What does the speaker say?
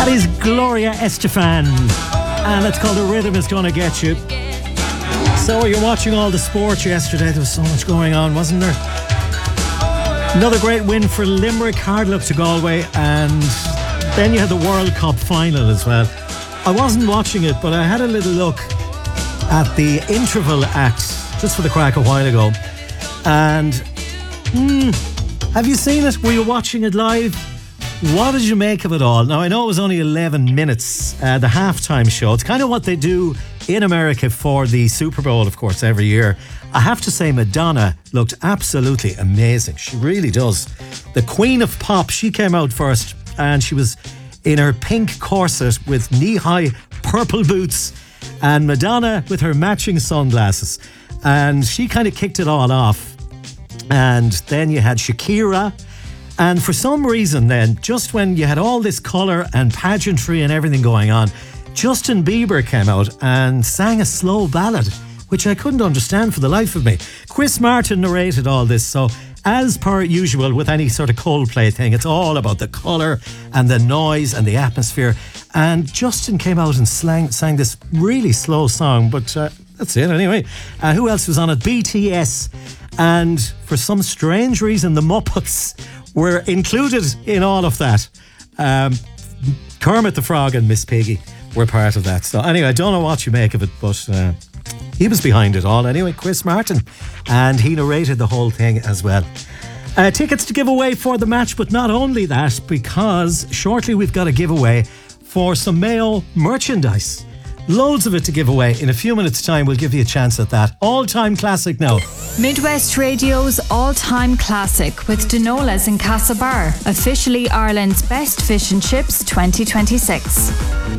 That is Gloria Estefan, and it's called The Rhythm Is Gonna Get You. So you're watching all the sport yesterday. There was so much going on, wasn't there? Another great win for Limerick, hard luck to Galway, and then you had the World Cup final as well. I wasn't watching it, but I had a little look at the interval act just for the crack a while ago. And have you seen it? Were you watching it live? What did you make of it all? Now, I know it was only 11 minutes, the halftime show. It's kind of what they do in America for the Super Bowl, of course, every year. I have to say, Madonna looked absolutely amazing. She really does. The Queen of Pop, she came out first, and she was in her pink corset with knee-high purple boots, and Madonna with her matching sunglasses. And she kind of kicked it all off. And then you had Shakira. And for some reason then, just when you had all this colour and pageantry and everything going on, Justin Bieber came out and sang a slow ballad, which I couldn't understand for the life of me. Chris Martin narrated all this, so as per usual with any sort of Coldplay thing, it's all about the colour and the noise and the atmosphere. And Justin came out and sang this really slow song, but that's it anyway. Who else was on it? BTS. And for some strange reason, the Muppets were included in all of that. Kermit the Frog and Miss Piggy were part of that. So anyway, I don't know what you make of it, but he was behind it all anyway, Chris Martin. And he narrated the whole thing as well. Tickets to give away for the match, but not only that, because shortly we've got a giveaway for some Mayo merchandise. Loads of it to give away. In a few minutes' time, we'll give you a chance at that. All-time classic now. Midwest Radio's all-time classic with Denola's in Castlebar, officially Ireland's best fish and chips 2026.